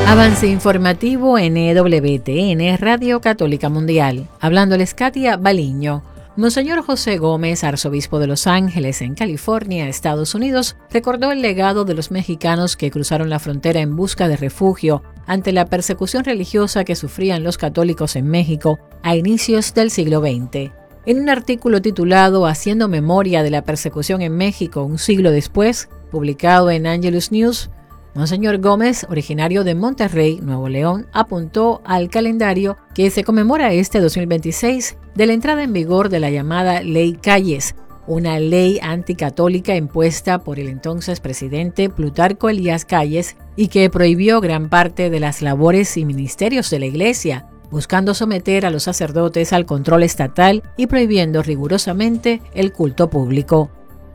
Avance informativo en EWTN, Radio Católica Mundial. Hablándoles Katia Baliño. Monseñor José Gómez, arzobispo de Los Ángeles, en California, Estados Unidos, recordó el legado de los mexicanos que cruzaron la frontera en busca de refugio ante la persecución religiosa que sufrían los católicos en México a inicios del siglo XX. En un artículo titulado Haciendo memoria de la persecución en México un siglo después, publicado en Angelus News, Monseñor Gómez, originario de Monterrey, Nuevo León, apuntó al calendario que se conmemora este 2026 de la entrada en vigor de la llamada Ley Calles, una ley anticatólica impuesta por el entonces presidente Plutarco Elías Calles y que prohibió gran parte de las labores y ministerios de la Iglesia, buscando someter a los sacerdotes al control estatal y prohibiendo rigurosamente el culto público.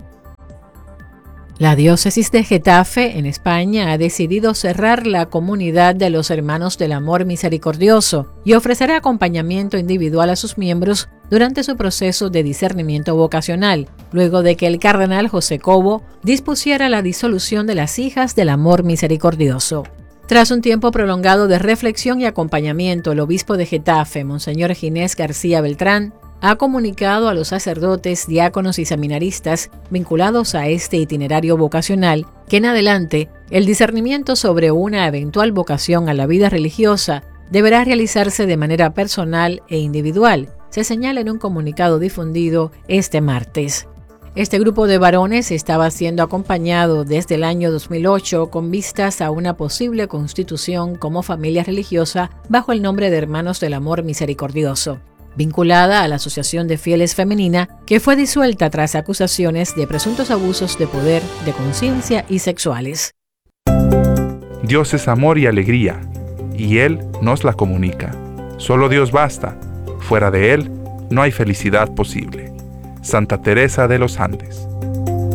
La diócesis de Getafe, en España, ha decidido cerrar la comunidad de los Hermanos del Amor Misericordioso y ofrecerá acompañamiento individual a sus miembros durante su proceso de discernimiento vocacional, luego de que el cardenal José Cobo dispusiera la disolución de las Hijas del Amor Misericordioso. Tras un tiempo prolongado de reflexión y acompañamiento, el obispo de Getafe, Monseñor Ginés García Beltrán, ha comunicado a los sacerdotes, diáconos y seminaristas vinculados a este itinerario vocacional que en adelante el discernimiento sobre una eventual vocación a la vida religiosa deberá realizarse de manera personal e individual, se señala en un comunicado difundido este martes. Este grupo de varones estaba siendo acompañado desde el año 2008 con vistas a una posible constitución como familia religiosa bajo el nombre de Hermanos del Amor Misericordioso, vinculada a la Asociación de Fieles Femenina, que fue disuelta tras acusaciones de presuntos abusos de poder, de conciencia y sexuales. Dios es amor y alegría, y Él nos la comunica. Solo Dios basta. Fuera de Él, no hay felicidad posible. Santa Teresa de los Andes.